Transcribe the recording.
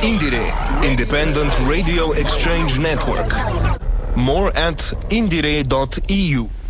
Indire, Independent Radio Exchange Network. More at indire.eu.